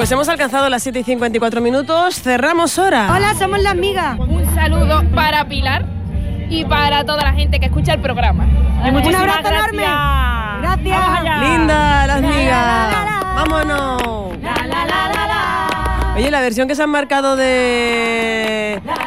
Pues hemos alcanzado las 7:54, cerramos hora. Hola, somos las migas. Un saludo para Pilar y para toda la gente que escucha el programa. Un abrazo enorme. Gracias. Linda, las migas. Vámonos. Oye, la versión que se han marcado de